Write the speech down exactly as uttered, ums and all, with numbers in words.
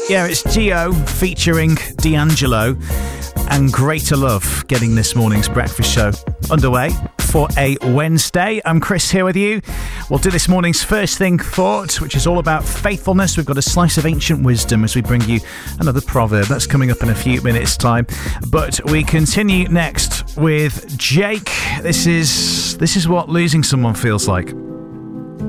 Yeah, it's Dio featuring D'Angelo and Greater Love getting this morning's breakfast show underway for a Wednesday. I'm Chris here with you. We'll do this morning's First Thing Thought, which is all about faithfulness. We've got a slice of ancient wisdom as we bring you another proverb. That's coming up in a few minutes' time. But we continue next with Jake. This is, this is what losing someone feels like.